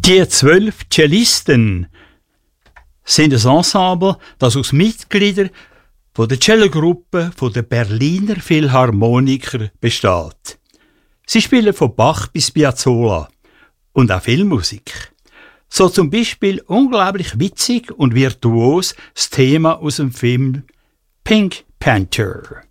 Die 12 Cellisten sind ein Ensemble, das aus Mitgliedern von der Cellogruppe der Berliner Philharmoniker besteht. Sie spielen von Bach bis Piazzolla und auch Filmmusik. So zum Beispiel unglaublich witzig und virtuos das Thema aus dem Film Pink Panther.